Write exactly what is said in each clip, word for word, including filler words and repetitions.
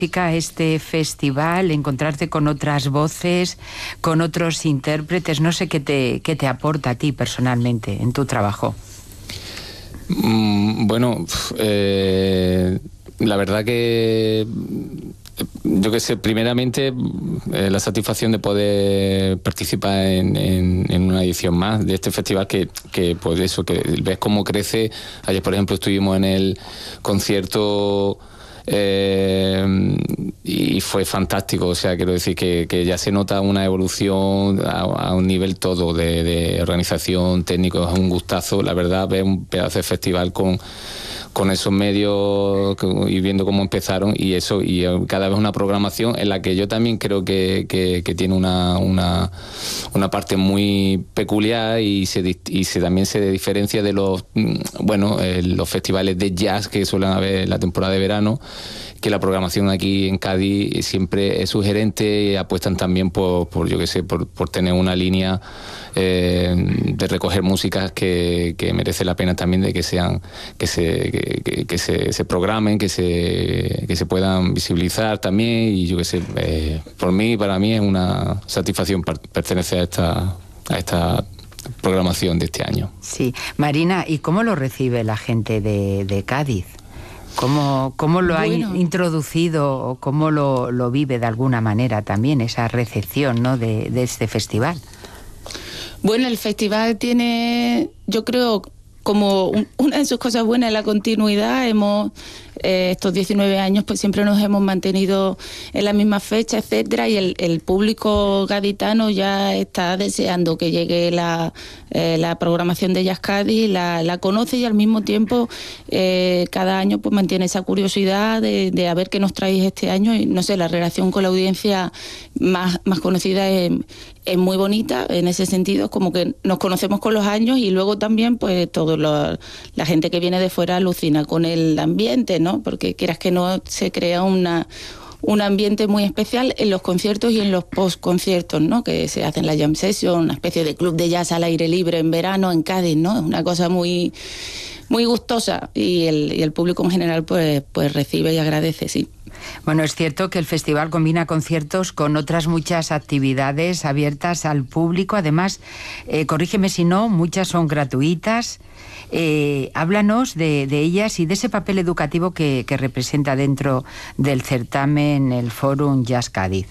este festival, encontrarte con otras voces, con otros intérpretes, no sé qué te, qué te aporta a ti personalmente en tu trabajo. Mm, bueno, eh, la verdad que yo que sé, primeramente eh, la satisfacción de poder participar en, en, en una edición más de este festival que, que pues eso, que ves cómo crece. Ayer, por ejemplo, estuvimos en el concierto Eh, y fue fantástico, o sea, quiero decir que, que ya se nota una evolución a, a un nivel todo de, de organización, técnico, es un gustazo, la verdad, ver un pedazo de festival con, con esos medios y viendo cómo empezaron y eso, y cada vez una programación en la que yo también creo que, que, que tiene una, una, una parte muy peculiar y se, y se también se diferencia de los, bueno, eh, los festivales de jazz que suelen haber en la temporada de verano, que la programación aquí en Cádiz siempre es sugerente, apuestan también por, por yo qué sé, por, por tener una línea eh, de recoger músicas que, que merece la pena también de que sean, que se, que, que, que se, se programen, que se, que se puedan visibilizar también, y yo qué sé, eh, por mí, para mí es una satisfacción pertenecer a esta, a esta programación de este año. Sí, Marina, ¿y cómo lo recibe la gente de, de Cádiz? ¿Cómo, cómo lo bueno. ha introducido o cómo lo, lo vive de alguna manera también esa recepción, ¿no?, de, de este festival? Bueno, el festival tiene, yo creo, como un, una de sus cosas buenas, la continuidad. Hemos eh, estos diecinueve años pues siempre nos hemos mantenido en la misma fecha, etcétera, y el, el público gaditano ya está deseando que llegue la, eh, la programación de Jazz Cádiz, la, la conoce, y al mismo tiempo eh, cada año pues mantiene esa curiosidad de, de a ver qué nos traéis este año, y no sé, la relación con la audiencia más, más conocida es, es muy bonita en ese sentido, como que nos conocemos con los años, y luego también pues todo lo, la gente que viene de fuera alucina con el ambiente, ¿no? Porque quieras que no, se crea una un ambiente muy especial en los conciertos y en los post-conciertos, ¿no?, que se hacen la jam session, una especie de club de jazz al aire libre en verano en Cádiz, ¿no? Es una cosa muy muy gustosa, y el, y el público en general pues, pues recibe y agradece, sí. Bueno, es cierto que el festival combina conciertos con otras muchas actividades abiertas al público. Además, eh, corrígeme si no, muchas son gratuitas. Eh, háblanos de, de ellas y de ese papel educativo que, que representa dentro del certamen el Fórum Jazz Cádiz.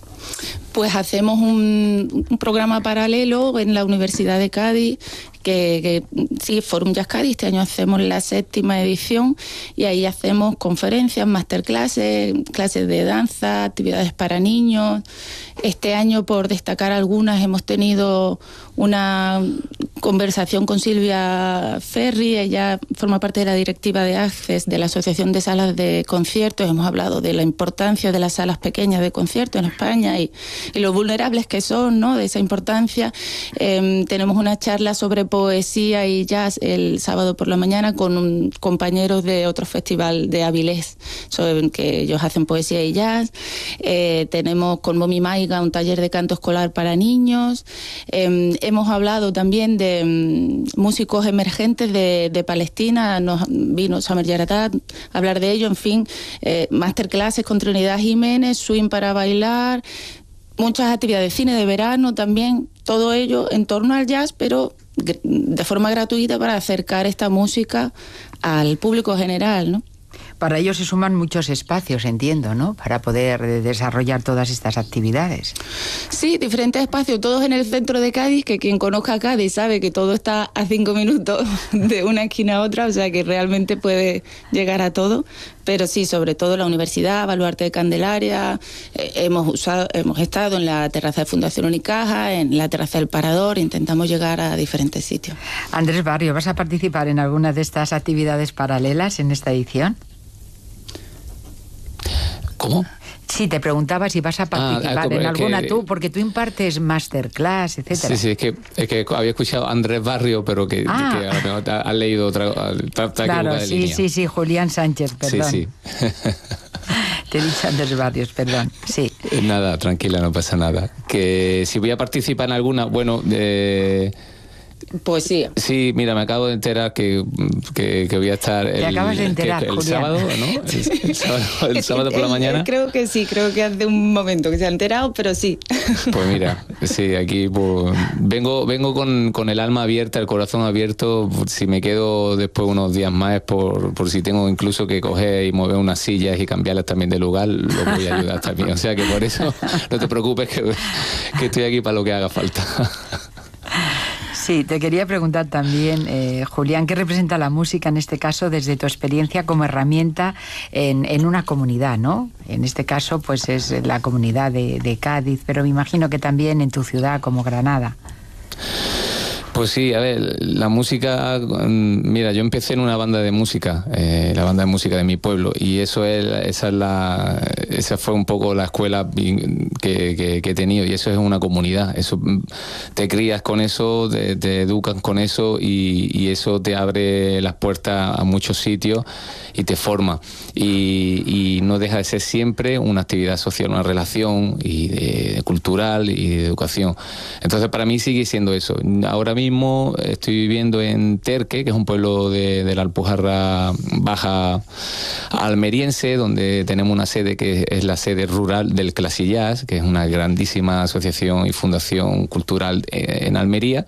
Pues hacemos un, un programa paralelo en la Universidad de Cádiz, que, que sí, Fórum Jazz Cádiz. Este año hacemos la séptima edición, y ahí hacemos conferencias, masterclasses, clases de danza, actividades para niños. Este año, por destacar algunas, hemos tenido una conversación con Silvia Ferri. Ella forma parte de la directiva de Access, de la Asociación de Salas de Conciertos. Hemos hablado de la importancia de las salas pequeñas de conciertos en España y, y lo vulnerables que son, ¿no?, de esa importancia. Eh, tenemos una charla sobre poesía y jazz el sábado por la mañana con un, compañeros de otro festival de Avilés, sobre, que ellos hacen poesía y jazz. Eh, tenemos con Momi Maiga un taller de canto escolar para niños. Eh, hemos hablado también de um, músicos emergentes de, de Palestina. Nos vino Samer Yaratat a hablar de ello. En fin, eh, masterclasses con Trinidad Jiménez, swing para bailar, muchas actividades, cine de verano también, todo ello en torno al jazz, pero de forma gratuita, para acercar esta música al público general, ¿no? Para ello se suman muchos espacios, entiendo, ¿no?, para poder desarrollar todas estas actividades. Sí, diferentes espacios, todos en el centro de Cádiz, que quien conozca Cádiz sabe que todo está a cinco minutos de una esquina a otra, o sea que realmente puede llegar a todo. Pero sí, sobre todo la Universidad, Baluarte de Candelaria, eh, hemos usado, hemos estado en la terraza de Fundación Unicaja, en la terraza del Parador, intentamos llegar a diferentes sitios. Andrés Barrio, ¿vas a participar en alguna de estas actividades paralelas en esta edición? ¿Cómo? Sí, te preguntaba si vas a participar ah, en alguna que, tú, porque tú impartes masterclass, etcétera. Sí, sí, es que, es que había escuchado a Andrés Barrio, pero que, ah. que a lo mejor has leído otra, otra, otra claro, sí, línea. sí, sí, Julián Sánchez, perdón. Sí, sí. Te he dicho Andrés Barrios, perdón, sí. Nada, tranquila, no pasa nada. Que si voy a participar en alguna, bueno, eh, Poesía. Sí, mira, me acabo de enterar que, que, que voy a estar el, Te acabas de enterar, que, el Julián. sábado, ¿no? El, el sábado, el sábado por la mañana. Creo que sí, creo que hace un momento que se ha enterado, pero sí. Pues mira, sí, aquí pues, vengo vengo con, con el alma abierta, el corazón abierto. Si me quedo después unos días más es por, por si tengo incluso que coger y mover unas sillas y cambiarlas también de lugar, lo voy a ayudar también. O sea que por eso no te preocupes que, que estoy aquí para lo que haga falta. Sí, te quería preguntar también, eh, Julián, ¿qué representa la música en este caso desde tu experiencia como herramienta en, en una comunidad, ¿no? En este caso, pues es la comunidad de, de Cádiz, pero me imagino que también en tu ciudad como Granada. Pues sí, a ver, la música, mira, yo empecé en una banda de música, eh, la banda de música de mi pueblo, y eso es, esa es la, esa fue un poco la escuela que, que, que he tenido, y eso es una comunidad, eso te crías con eso, te, te educas con eso, y, y eso te abre las puertas a muchos sitios y te forma, y, y no deja de ser siempre una actividad social, una relación y de, cultural y de educación. Entonces para mí sigue siendo eso. Ahora mismo mismo estoy viviendo en Terque, que es un pueblo de, de la Alpujarra Baja almeriense, donde tenemos una sede que es la sede rural del Clasillás, que es una grandísima asociación y fundación cultural en Almería,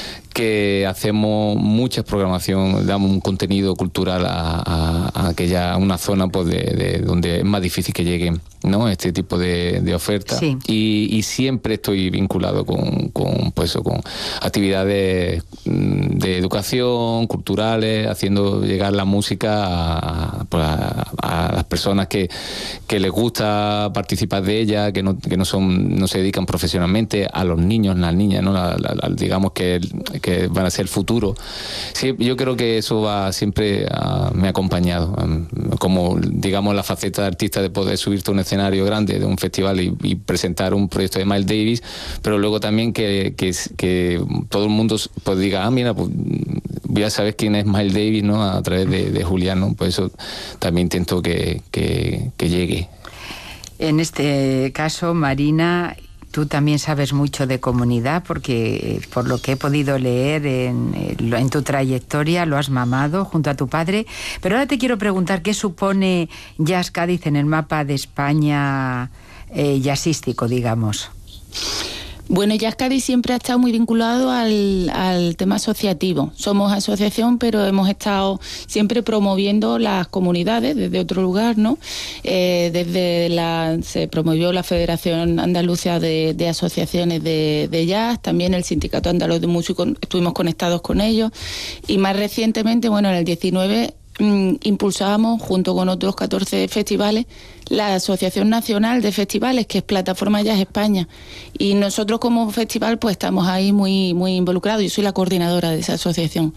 que hacemos mucha programación, damos un contenido cultural a, a, a aquella, a una zona pues de, de donde es más difícil que lleguen, ¿no?, este tipo de, de ofertas. Sí. Y, y siempre estoy vinculado con, con, pues, con actividades de educación, culturales, haciendo llegar la música a, pues, a, a las personas que, que les gusta participar de ella, que no, que no son, no se dedican profesionalmente, a los niños, las niñas, ¿no?, la, la, la, digamos que, que van a ser el futuro. Sí, yo creo que eso va siempre a, me ha acompañado, um, como digamos la faceta de artista, de poder subirte a un escenario grande de un festival y, y presentar un proyecto de Miles Davis, pero luego también que, que, que todo el mundo pues diga, ah, mira, pues voy a saber quién es Miles Davis, ¿no?, a través de, de Julián, ¿no? Pues eso también intento que, que, que llegue. En este caso, Marina, tú también sabes mucho de comunidad, porque por lo que he podido leer en, en tu trayectoria lo has mamado junto a tu padre. Pero ahora te quiero preguntar, ¿qué supone Jazz Cádiz en el mapa de España eh, jazzístico, digamos? Bueno, Jazz Cádiz siempre ha estado muy vinculado al, al tema asociativo. Somos asociación, pero hemos estado siempre promoviendo las comunidades desde otro lugar, ¿no? Eh, desde la se promovió la Federación Andaluza de, de Asociaciones de, de Jazz, también el Sindicato Andaluz de Músicos, estuvimos conectados con ellos, y más recientemente, bueno, en el diecinueve mm, impulsábamos junto con otros catorce festivales la Asociación Nacional de Festivales, que es Plataforma Jazz España, y nosotros como festival pues estamos ahí muy muy involucrados. Yo soy la coordinadora de esa asociación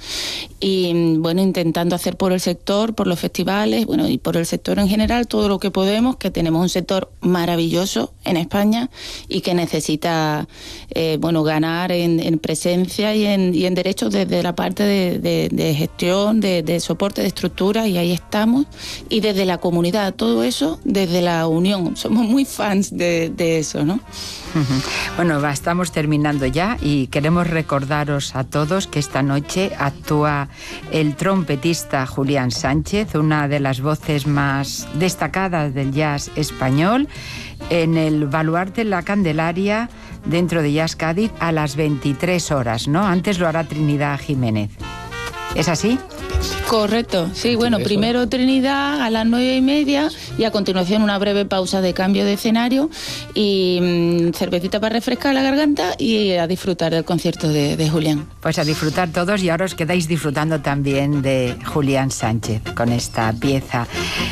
y bueno, intentando hacer por el sector, por los festivales, bueno, y por el sector en general todo lo que podemos, que tenemos un sector maravilloso en España y que necesita eh, bueno, ganar en, en presencia y en, y en derechos desde la parte de, de, de gestión, de, de soporte de estructuras, y ahí estamos, y desde la comunidad, todo eso de desde la unión. Somos muy fans de, de eso, ¿no? Bueno, va, estamos terminando ya y queremos recordaros a todos que esta noche actúa el trompetista Julián Sánchez, una de las voces más destacadas del jazz español, en el Baluarte La Candelaria, dentro de Jazz Cádiz, a las veintitrés horas, ¿no? Antes lo hará Trinidad Jiménez. ¿Es así? Correcto, sí, bueno, primero Trinidad a las nueve y media y a continuación una breve pausa de cambio de escenario y mmm, cervecita para refrescar la garganta y a disfrutar del concierto de, de Julián. Pues a disfrutar todos, y ahora os quedáis disfrutando también de Julián Sánchez con esta pieza.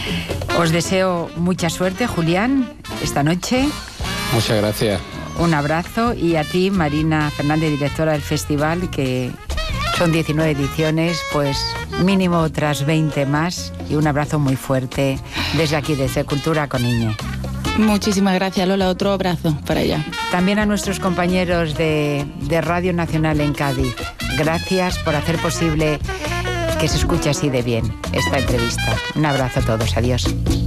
Os deseo mucha suerte, Julián, esta noche. Muchas gracias. Un abrazo, y a ti, Marina Fernández, directora del festival, que son diecinueve ediciones, pues mínimo otras veinte más, y un abrazo muy fuerte desde aquí, desde Cultura con Iñe. Muchísimas gracias, Lola, otro abrazo para allá. También a nuestros compañeros de, de Radio Nacional en Cádiz, gracias por hacer posible que se escuche así de bien esta entrevista. Un abrazo a todos, adiós.